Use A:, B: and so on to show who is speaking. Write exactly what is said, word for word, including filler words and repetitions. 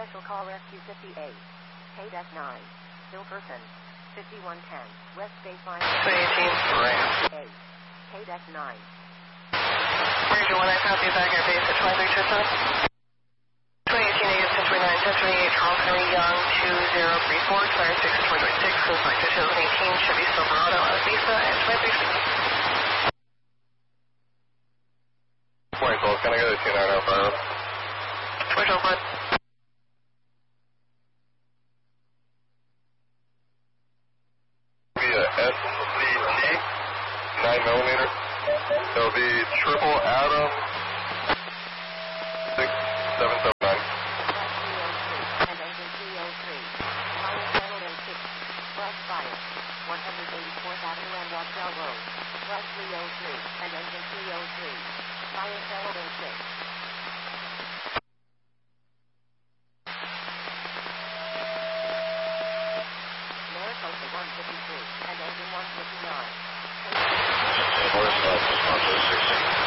A: Special Call Rescue fifty-eight. K nine. Silverton. fifty-one ten. West Baseline.
B: eighteen. Ramp.
A: eight. K nine.
B: Ranger one, I copy back air base at twenty-three two seven. twenty eighteen negative ten twenty-nine, ten twenty-eight, Charles Henry Young, two zero three four, fire six twenty twenty-six, goes back to two thousand eighteen, Chevy Silverado, Visa, and twenty-three six.
C: twenty twelve, can I get a two nine oh five?
B: twenty twelve, bud.
C: Be a S C T, nine millimeter. It'll be triple Adam, six seven seven nine.
A: And engine three oh three. Fire settled in six. Flash fire. one eighty-fourth Avenue and Rockdale Road. Flight three oh three. And engine three oh three. Fire settled in six. Mariposa one fifty-three. And engine one fifty-nine.
C: North, uh, one sixteen.